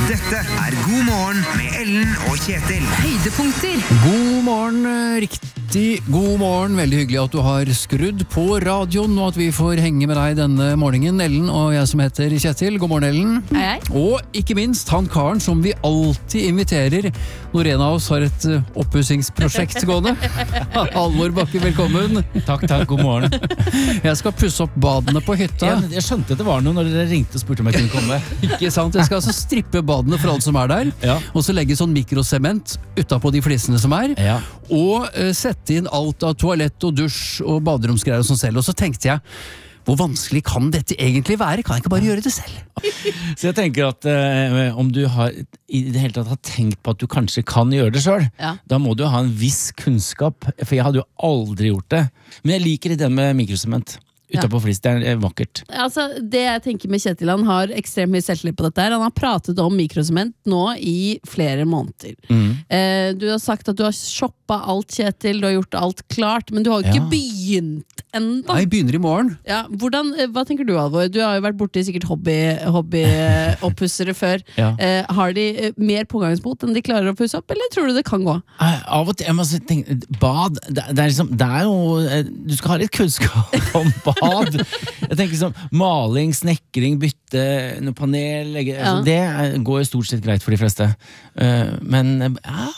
Dette God morgen med Ellen og Kjetil. Høydepunkter. God morgen, riktig god morgen. Veldig hyggelig at du har skrudd på radioen, og at vi får henge med deg denne morgenen. Ellen og jeg som heter Kjetil. God morgen, Ellen. Hei. Og ikke minst han karen som vi alltid inviterer når en av oss har et oppussingsprosjekt gående. Halvor Bakke, velkommen. Takk, god morgen. Jeg skal pusse opp badene på hytta. Jeg skjønte at det var noe når dere ringte og spurte om jeg kunne komme. Ikke sant? Jeg skal altså strippe badene for alle som er der, Ja. og så legge sånn mikrosement utenpå de flisene som er, Ja. og sette inn alt av toalett og dusj og baderomsgreier og sånn selv. Og så tenkte jeg, hvor vanskelig kan dette egentlig være? Kan jeg ikke bare gjøre det selv? Så jeg tenker at om du har i det hele tatt har tenkt på at du kanskje kan gjøre det selv, Ja. da må du ha en viss kunnskap, for jeg hadde jo aldri gjort det. Men jeg liker det med mikrosement. Utenpå flis, det er vakkert. Altså, det jeg tenker med Kjetil, han har ekstremt mye selvtillit på dette her. Han har pratet om mikrosement nå i flere måneder. Du har sagt at du har shoppet alt, Kjetil, du har gjort alt klart, men du har jo ikke Ja. begynt enda. Jeg begynner i morgen. Ja, hva tenker du, Alvor? Du har jo vært borte i sikkert hobbyoppussere før. Ja. Har de mer pågangsmot enn de klarer å pusse opp, eller tror du det kan gå? Av og til, jeg må tenke, bad, det er liksom, det er jo, du skal ha litt kunnskap om bad. Jeg tenker liksom, maling, snekring, bytte, noe panel, altså, det går jo stort sett greit for de fleste. Men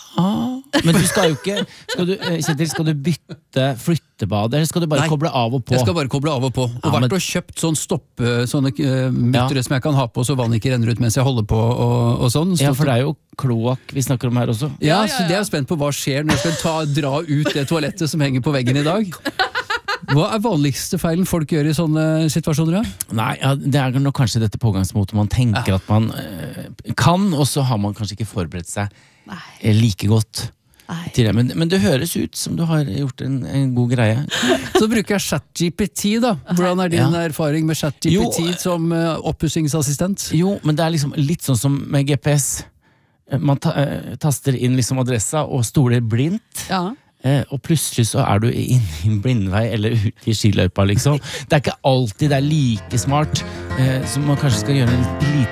du skal jo ikke, Kjetil, skal du bytte flyttebad, eller skal du bare Nei. koble av og på? Jeg skal bare koble av og på. Og Ja, men- vært og kjøpt sånne muttere som jeg kan ha på så vann ikke renner ut mens jeg holder på og sånn. Ja, for det er jo kloakk vi snakker om her også. Ja, så det er jeg spent på hva skjer når jeg skal dra ut det toalettet som henger på veggen i dag. Hva er vanligste feilen folk gjør i sånne situasjoner? Ja? Nei, ja, det er nok kanskje dette pågangsmotet man tenker at man kan, og så har man kanskje ikke forberedt seg like godt til det. Men det høres ut som du har gjort en god greie. Så bruker jeg ChatGPT da. Hvordan er din Ja. erfaring med ChatGPT som oppussingsassistent? Jo, men det er liksom litt sånn som med GPS. Man taster inn liksom adressa og stoler blindt. Ja. Og plutselig så er du inne i en blindvei eller ute i skiløypa, liksom. Det er ikke alltid det er like smart, så man kanskje skal gjøre en liten